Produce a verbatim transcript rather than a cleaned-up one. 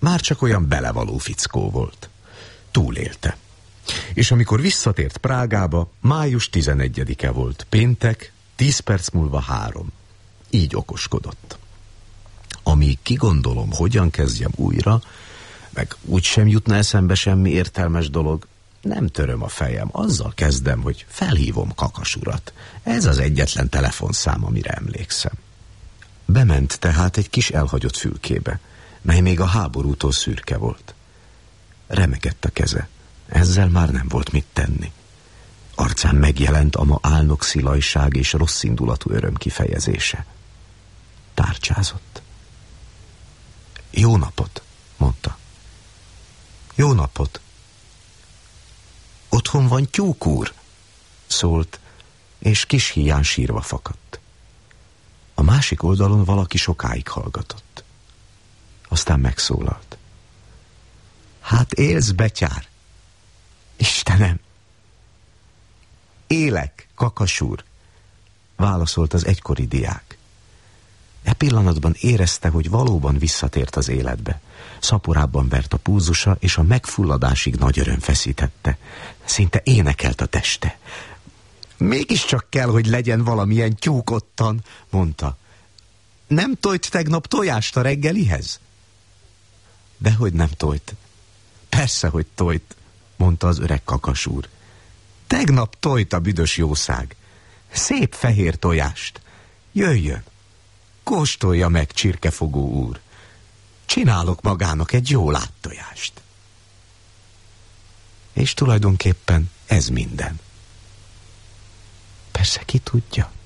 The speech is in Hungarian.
már csak olyan belevaló fickó volt. Túlélte. És amikor visszatért Prágába, május tizenegyedike volt, péntek, tíz perc múlva három. Így okoskodott. Amíg kigondolom, hogyan kezdjem újra, meg úgysem jutna eszembe semmi értelmes dolog, nem töröm a fejem, azzal kezdem, hogy felhívom Kakas urat. Ez az egyetlen telefonszám, amire emlékszem. Bement tehát egy kis elhagyott fülkébe, mely még a háborútól szürke volt. Remegett a keze, ezzel már nem volt mit tenni. Arcán megjelent a ma álnok szilajság és rosszindulatú öröm kifejezése. Tárcsázott. Jó napot, mondta. Jó napot. Otthon van Tyúk úr? Szólt, és kis híján sírva fakadt. A másik oldalon valaki sokáig hallgatott. Aztán megszólalt. Hát élsz, betyár? Istenem! Élek, Kakas úr, válaszolt az egykori diák. E pillanatban érezte, hogy valóban visszatért az életbe. Szaporábban vert a pulzusa, és a megfulladásig nagy öröm feszítette. Szinte énekelt a teste. Mégiscsak kell, hogy legyen valamilyen tyúk ottan, mondta. Nem tojt tegnap tojást a reggelihez? Dehogy nem tojt. Persze, hogy tojt, mondta az öreg Kakas úr. Tegnap tojt a büdös jószág. Szép fehér tojást. Jöjjön, kóstolja meg, csirkefogó úr. Csinálok magának egy jó láttojást. És tulajdonképpen ez minden. Persze ki tudja.